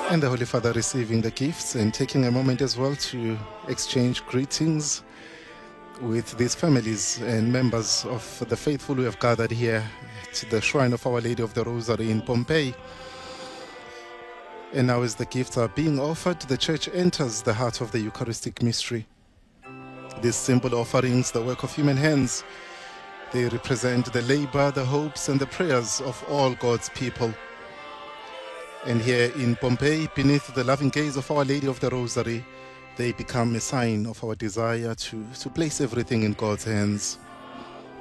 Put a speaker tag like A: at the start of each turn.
A: And the Holy Father receiving the gifts and taking a moment as well to exchange greetings with these families and members of the faithful who have gathered here to the shrine of Our Lady of the Rosary in Pompeii. And now as the gifts are being offered, the Church enters the heart of the Eucharistic mystery. These simple offerings, the work of human hands, they represent the labor, the hopes, and the prayers of all God's people. And here in Pompeii, beneath the loving gaze of Our Lady of the Rosary, they become a sign of our desire to place everything in God's hands.